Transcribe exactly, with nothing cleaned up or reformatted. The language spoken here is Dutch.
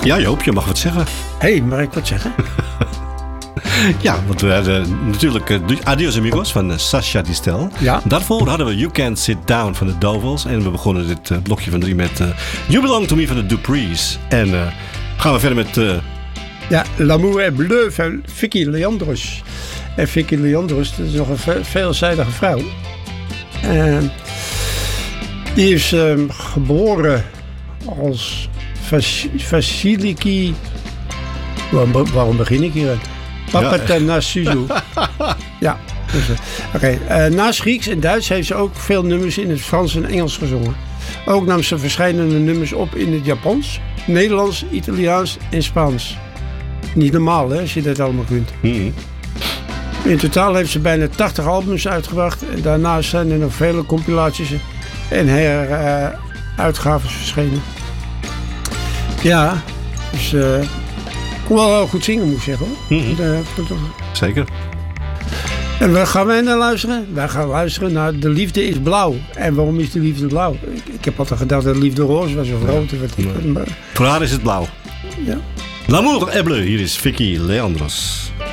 Ja, Joop, je mag wat zeggen. Hé, hey, mag ik wat zeggen? Ja, want we hadden natuurlijk uh, Adios Amigos van uh, Sascha Distel. Ja. Daarvoor hadden we You Can't Sit Down van de Dovels. En we begonnen dit uh, blokje van drie met uh, You Belong To Me van de Duprees. En uh, gaan we verder met... Uh... Ja, L'amour est bleu van Vicky Leandros. En Vicky Leandros, dat is nog een ve- veelzijdige vrouw. Uh, die is uh, geboren als Vas- Vasiliki... Waarom, waarom begin ik hier? Papatanasiou. Ja. Dus, uh, Oké. Okay. Uh, naast Grieks en Duits heeft ze ook veel nummers in het Frans en Engels gezongen. Ook nam ze verschillende nummers op in het Japans, Nederlands, Italiaans en Spaans. Niet normaal, hè, als je dat allemaal kunt. Mm-hmm. In totaal heeft ze bijna tachtig albums uitgebracht. En daarnaast zijn er nog vele compilaties en heruitgaves uh, verschenen. Ja, dus... Uh, kon wel heel goed zingen, moet ik zeggen, hoor. Mm-hmm. De, Zeker. En waar gaan wij naar luisteren? Wij gaan luisteren naar De Liefde is Blauw. En waarom is de liefde blauw? Ik, ik heb altijd gedacht dat de liefde roze was of rood. Nee. Voor haar is het blauw. Ja. L'amour est bleu. Hier is Vicky Leandros.